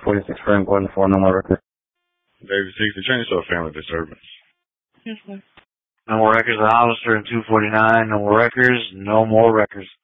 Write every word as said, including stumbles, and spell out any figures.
forty-six for Gordon four, no more records. David sixty, change to a family disturbance. Yes, sir. No more records of Hollister and two forty-nine. No more records. No more records.